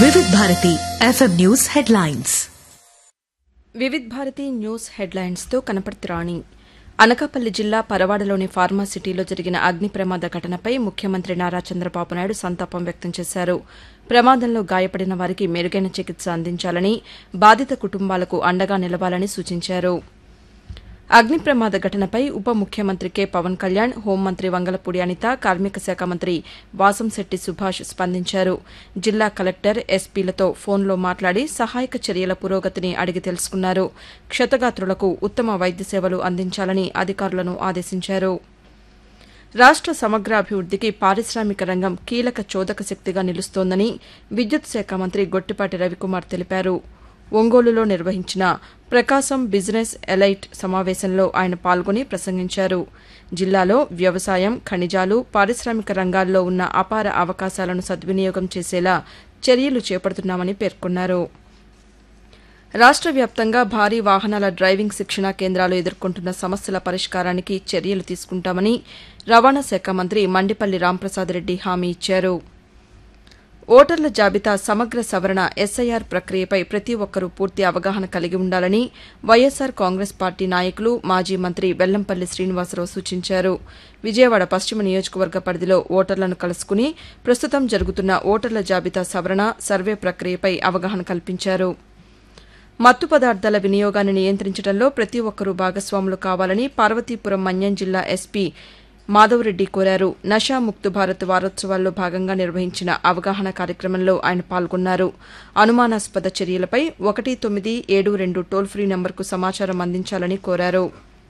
Vividh Bharati FM news headlines. Vividh Bharati news హెడ్లైన్స్తో Kanaparthi రాణి. అనకాపల్లి జిల్లా పరవాడలోని ఫార్మాసిటీలో జరిగిన అగ్ని ప్రమాద ఘటనపై ముఖ్యమంత్రి నారా చంద్రబాబు నాయుడు సంతాపం వ్యక్తం చేశారు. ప్రమాదంలో గాయపడిన వారికి మెరుగైన చికిత్స అందించాలని, బాధిత కుటుంబాలకు అండగా నిలవాలని సూచించారు. అగ్ని ప్రమాద ఘటనపై ఉప ముఖ్యమంత్రి కె పవన్ కళ్యాణ్, హోంమంత్రి వంగలపూడి అనిత, కార్మిక శాఖ మంత్రి వాసంశెట్టి సుభాష్ స్పందించారు. జిల్లా కలెక్టర్, ఎస్పీలతో ఫోన్లో మాట్లాడి సహాయక చర్యల పురోగతిని అడిగి తెలుసుకున్నారు. క్షతగాత్రులకు ఉత్తమ వైద్య సేవలు అందించాలని అధికారులను ఆదేశించారు. రాష్ట సమగ్రాభివృద్దికి పారిశ్రామిక రంగం కీలక చోదక శక్తిగా నిలుస్తోందని విద్యుత్ శాఖ మంత్రి గొట్టిపాటి రవికుమార్ తెలిపారు. ఒంగోలులో నిర్వహించిన ప్రకాశం బిజినెస్ ఎలైట్ సమావేశంలో ఆయన పాల్గొని ప్రసంగించారు. జిల్లాలో వ్యవసాయం, ఖనిజాలు, పారిశ్రామిక రంగాల్లో ఉన్న అపార అవకాశాలను సద్వినియోగం చేసేలా చర్యలు చేపడుతున్నామని పేర్కొన్నారు. రాష్ట వ్యాప్తంగా భారీ వాహనాల డ్రైవింగ్ శిక్షణా కేంద్రాలు ఎదుర్కొంటున్న సమస్యల పరిష్కారానికి చర్యలు తీసుకుంటామని రవాణా శాఖ మంత్రి మండిపల్లి రాంప్రసాద్ రెడ్డి హామీ ఇచ్చారు. ఓటర్ల జాబితా సమగ్ర సవరణ ఎస్ఐఆర్ ప్రక్రియపై ప్రతి ఒక్కరూ పూర్తి అవగాహన కలిగి ఉండాలని వైఎస్సార్ కాంగ్రెస్ పార్టీ నాయకులు, మాజీ మంత్రి వెల్లంపల్లి శ్రీనివాసరావు సూచించారు. విజయవాడ పశ్చిమ నియోజకవర్గ పరిధిలో ఓటర్లను కలుసుకుని ప్రస్తుతం జరుగుతున్న ఓటర్ల జాబితా సవరణ, సర్వే ప్రక్రియపై అవగాహన కల్పించారు. మత్తు పదార్థాల వినియోగాన్ని నియంత్రించడంలో ప్రతి ఒక్కరూ భాగస్వాములు కావాలని పార్వతీపురం మన్యం జిల్లా ఎస్పీ మాధవరెడ్డి కోరారు. నషాముక్త్ భారత్ వారోత్సవాల్లో భాగంగా నిర్వహించిన అవగాహన కార్యక్రమంలో ఆయన పాల్గొన్నారు. అనుమానాస్పద చర్యలపై 1972 టోల్ ఫ్రీ నంబర్కు సమాచారం అందించాలని కోరారు.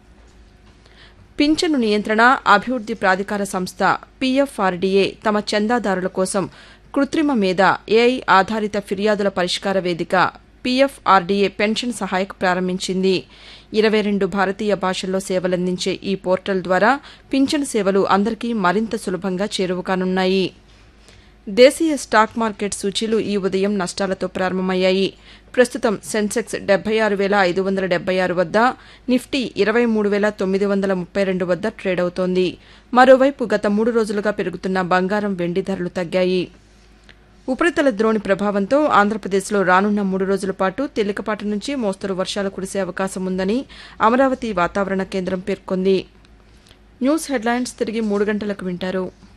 పింఛను నియంత్రణ, అభివృద్ది ప్రాధికార సంస్థ పీఎఫ్ఆర్డీఏ తమ చందాదారుల కోసం కృత్రిమ మేధ ఏఐ ఆధారిత ఫిర్యాదుల పరిష్కార వేదిక పీఎఫ్ఆర్డీఏ పెన్షన్ సహాయక్ ప్రారంభించింది. 22 భారతీయ భాషల్లో సేవలందించే ఈ పోర్టల్ ద్వారా పింఛను సేవలు అందరికీ మరింత సులభంగా చేరువకానున్నాయి. దేశీయ స్టాక్ మార్కెట్ సూచీలు ఈ ఉదయం నష్టాలతో ప్రారంభమయ్యాయి. ప్రస్తుతం సెన్సెక్స్ 76,576 వద్ద, నిఫ్టీ 23,932 వద్ద ట్రేడ్ అవుతోంది. మరోవైపు గత 3 రోజులుగా పెరుగుతున్న బంగారం, వెండి ధరలు తగ్గాయి. ఉపరితల ద్రోణి ప్రభావంతో ఆంధ్రప్రదేశ్లో రానున్న 3 రోజుల పాటు తేలికపాటి నుంచి మోస్తరు వర్షాలు కురిసే అవకాశం ఉందని అమరావతి వాతావరణ కేంద్రం పేర్కొంది. న్యూస్ హెడ్లైన్స్ తిరిగి 3 గంటలకు వింటారు.